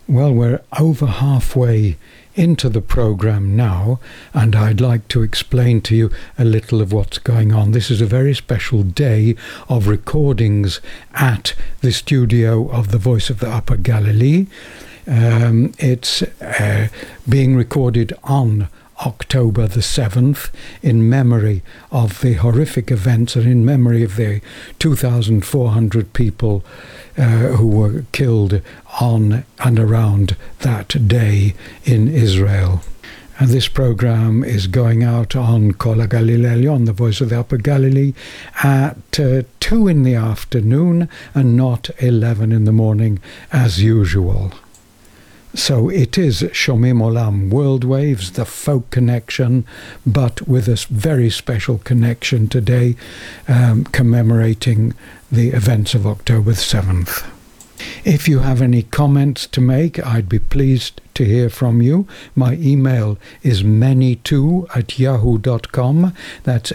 Well, we're over halfway into the program now, and I'd like to explain to you a little of what's going on. This is a very special day of recordings at the studio of the Voice of the Upper Galilee. It's being recorded on October the 7th in memory of the horrific events and in memory of the 2,400 people who were killed on and around that day in Israel. And this program is going out on Kol HaGalilee, on the Voice of the Upper Galilee, at 2 in the afternoon and not 11 in the morning as usual. So it is Shomim Olam World Waves, the folk connection, but with a very special connection today, commemorating the events of October 7th. If you have any comments to make, I'd be pleased to hear from you. My email is menny2@yahoo.com. That's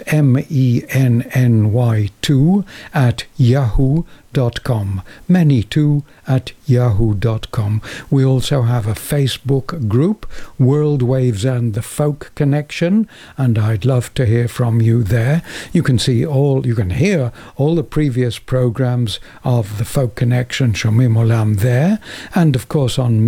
menny2@yahoo.com. menny2@yahoo.com. We also have a Facebook group, World Waves and the Folk Connection, and I'd love to hear from you there. You can hear all the previous programs of the Folk Connection, Shomim Olam, there, and of course on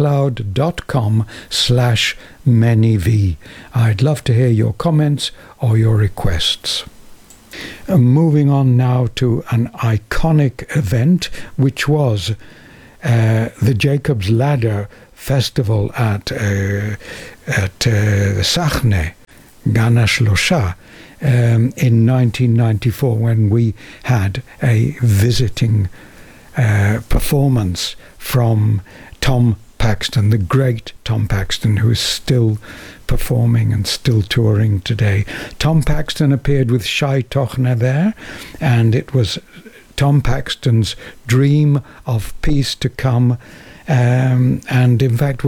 mixcloud.com/MennyV. I'd love to hear your comments or your requests. Moving on now to an iconic event, which was the Jacob's Ladder Festival at Sachne, Gan HaShlosha, in 1994, when we had a visiting performance from Tom Paxton, the great Tom Paxton, who is still performing and still touring today. Tom Paxton appeared with Shai Tochner there, and it was Tom Paxton's dream of peace to come, and in fact